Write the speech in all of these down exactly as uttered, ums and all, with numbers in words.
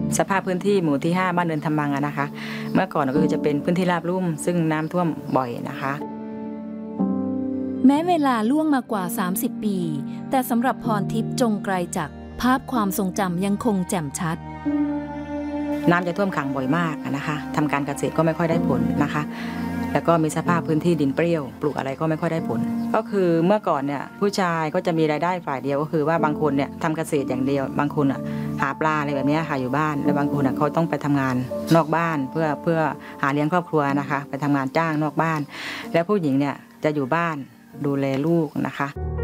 สภาพพื้นที่หมู่ที่ห้าบ้านเนินธรรมังนะคะเมื่อก่อนก็คือจะเป็นพื้นที่ราบลุ่มซึ่งน้ำท่วมบ่อยนะคะแม้เวลาล่วงมากว่าสามสิบปีแต่สำหรับพรทิพย์จงไกรจักรภาพความทรงจำยังคงแจ่มชัดน้ำจะท่วมขังบ่อยมากนะคะทำการเกษตรก็ไม่ค่อยได้ผลนะคะแล้วก็มีสภาพพื้นที่ดินเปรี้ยวปลูกอะไรก็ไม่ค่อยได้ผลก็คือเมื่อก่อนเนี่ยผู้ชายก็จะมีรายได้ฝ่ายเดียวก็คือว่าบางคนเนี่ยทำเกษตรอย่างเดียวบางคนอ่ะหาปลาอะไรแบบนี้ค่ะอยู่บ้านแล้วบางคนอ่ะเขาต้องไปทำงานนอกบ้านเพื่อเพื่อหาเลี้ยงครอบครัวนะคะไปทำงานจ้างนอกบ้านแล้วผู้หญิงเนี่ยจะอยู่บ้านดูแลลูกนะคะ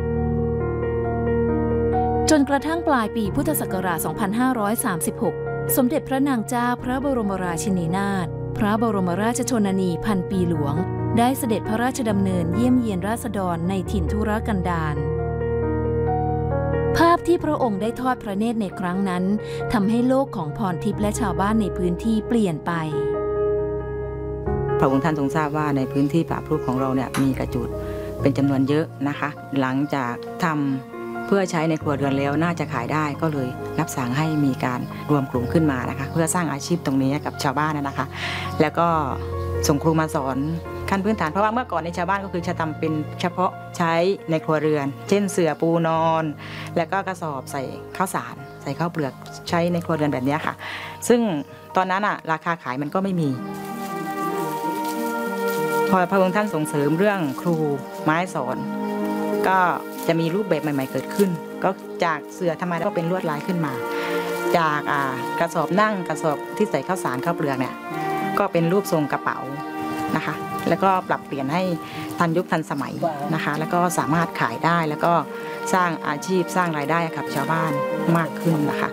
จนกระทั่งปลายปีพุทธศักราช สองพันห้าร้อยสามสิบหก สมเด็จพระนางเจ้าพระบรมราชินีนาถพระบรมราชชนนีพันปีหลวงได้เสด็จพระราชดำเนินเยี่ยมเยียนราษฎรในถิ่นทุรกันดารภาพที่พระองค์ได้ทอดพระเนตรในครั้งนั้นทำให้โลกของพรทิพย์และชาวบ้านในพื้นที่เปลี่ยนไปพระองค์ท่านทรงทราบว่าในพื้นที่ป่าพรุของเราเนี่ยมีกระจุดเป็นจำนวนเยอะนะคะหลังจากทำเพื่อใช้ในครัวเรือนแล้วน่าจะขายได้ก็เลยรับสั่งให้มีการรวมกลุ่มขึ้นมานะคะเพื่อสร้างอาชีพตรงนี้กับชาวบ้านนะคะแล้วก็ส่งครูมาสอนขั้นพื้นฐานเพราะว่าเมื่อก่อนในชาวบ้านก็คือจะทำเป็นเฉพาะใช้ในครัวเรือนเช่นเสื่อปูนอนแล้วก็กระสอบใส่ข้าวสารใส่ข้าวเปลือกใช้ในครัวเรือนแบบนี้ค่ะซึ่งตอนนั้นอะราคาขายมันก็ไม่มีพอพระองค์ท่านส่งเสริมเรื่องครูไม้สอนก็จะมีรูปแบบใหม่ๆเกิดขึ้นก็จากเสื่อธรรมดาก็เป็นลวดลายขึ้นมาจากกระสอบนั่งกระสอบที่ใส่ข้าวสารข้าวเปลือกเนี่ยก็เป็นรูปทรงกระเป๋านะคะแล้วก็ปรับเปลี่ยนให้ทันยุคทันสมัยนะคะแล้วก็สามารถขายได้แล้วก็สร้างอาชีพสร้างรายได้กับชาวบ้านมากขึ้นนะคะ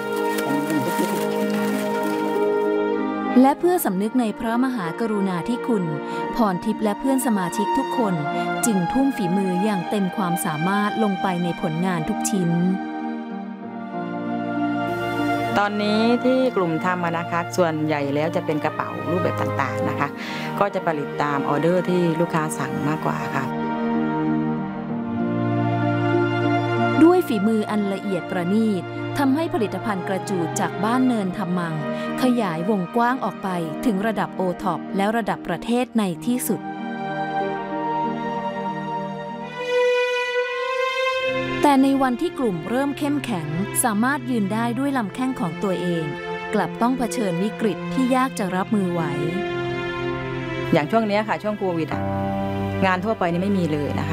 และเพื่อสำนึกในพระมหากรุณาธิคุณพรทิพย์และเพื่อนสมาชิกทุกคนจึงทุ่มฝีมืออย่างเต็มความสามารถลงไปในผลงานทุกชิ้นตอนนี้ที่กลุ่มทำนะคะส่วนใหญ่แล้วจะเป็นกระเป๋ารูปแบบต่างๆนะคะก็จะผลิตตามออเดอร์ที่ลูกค้าสั่งมากกว่าค่ะด้วยฝีมืออันละเอียดประณีตทำให้ผลิตภัณฑ์กระจูดจากบ้านเนินธรรมังขยายวงกว้างออกไปถึงระดับโอท็อปแล้วระดับประเทศในที่สุดแต่ในวันที่กลุ่มเริ่มเข้มแข็งสามารถยืนได้ด้วยลำแข้งของตัวเองกลับต้องเผชิญวิกฤตที่ยากจะรับมือไหวอย่างช่วงนี้ค่ะช่วงโควิดงานทั่วไปนี่ไม่มีเลยนะคะ